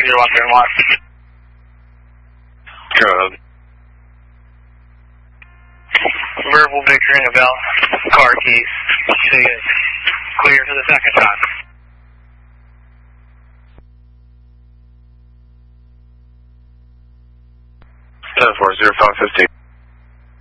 3013 Go ahead. Verbal picture in about car keys. See it. Clear for the second time. 10-4, 0515.